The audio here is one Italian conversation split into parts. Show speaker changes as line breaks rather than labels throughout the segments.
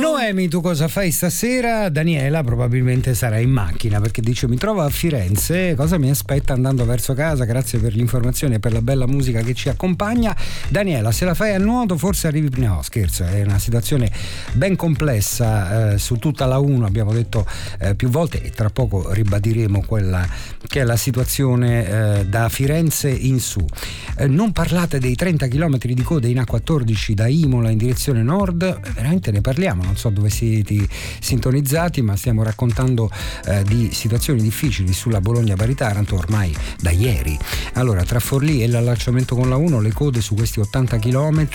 Noemi, tu cosa fai stasera? Daniela probabilmente sarà in macchina perché dice: mi trovo a Firenze, cosa mi aspetta andando verso casa? Grazie per l'informazione e per la bella musica che ci accompagna. Daniela, se la fai a nuoto forse arrivi prima. No, scherzo, è una situazione ben complessa su tutta la 1, abbiamo detto più volte, e tra poco ribadiremo quella che è la situazione da Firenze in su. Non parlate dei 30 km di coda in A14 da Imola in direzione nord, veramente ne parliamo, non so dove siete sintonizzati, ma stiamo raccontando di situazioni difficili sulla Bologna-Bari-Taranto ormai da ieri. Allora, tra Forlì e l'allacciamento con la 1 le code su questi 80 km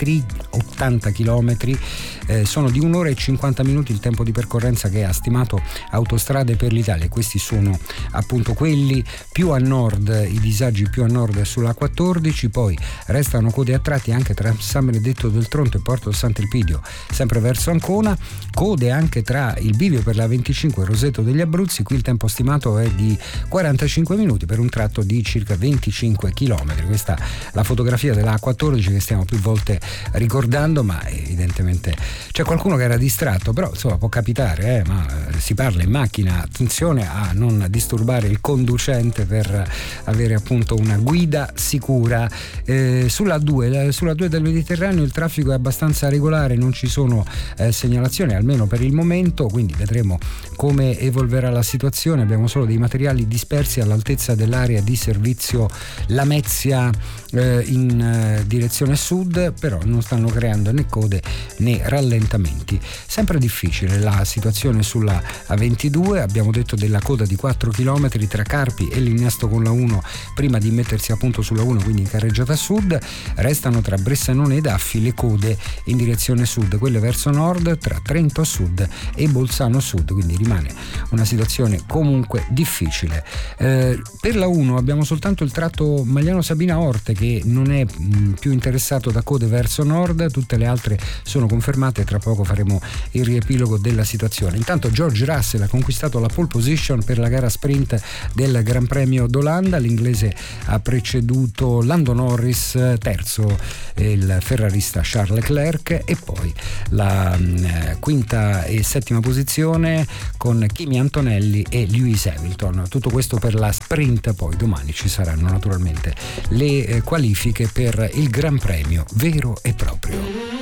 sono di 1 ora e 50 minuti il tempo di percorrenza che ha stimato Autostrade per l'Italia. Questi sono appunto quelli più a nord, i disagi più a nord sulla 14, poi restano code a tratti anche tra San Benedetto del Tronto e Porto Sant'Elpidio, sempre verso Ancona, code anche tra il bivio per la 25 e Roseto degli Abruzzi. Qui il tempo stimato è di 45 minuti per un tratto di circa 25 km. Questa è la fotografia della A14 che stiamo più volte ricordando, ma evidentemente c'è qualcuno che era distratto, però insomma può capitare, ma si parla in macchina, attenzione a non disturbare il conducente per avere appunto una guida sicura. Sulla 2 del Mediterraneo il traffico è abbastanza regolare, non ci sono segnalazioni almeno per il momento, quindi vedremo come evolverà la situazione. Abbiamo solo dei materiali dispersi all'altezza dell'area di servizio Lamezia in direzione sud, però non stanno creando né code né rallentamenti. Sempre difficile la situazione sulla A22, abbiamo detto della coda di 4 km tra Carpi e l'innesto con la 1 prima di mettersi appunto sulla 1, quindi in carreggiata sud. Restano tra Bressanone ed Affi le code in direzione sud, quelle verso nord tra Trento Sud e Bolzano Sud, quindi rimane una situazione comunque difficile. Per la 1 abbiamo soltanto il tratto Magliano Sabina Orte che non è più interessato da code verso nord, tutte le altre sono confermate, tra poco faremo il riepilogo della situazione. Intanto George Russell ha conquistato la pole position per la gara sprint del Gran Premio d'Olanda, l'inglese ha preceduto Lando Norris, terzo il ferrarista Charles Leclerc, e poi la quinta e settima posizione con Kimi Antonelli e Lewis Hamilton. Tutto questo per la sprint, poi domani ci saranno naturalmente le qualifiche per il Gran Premio vero e proprio.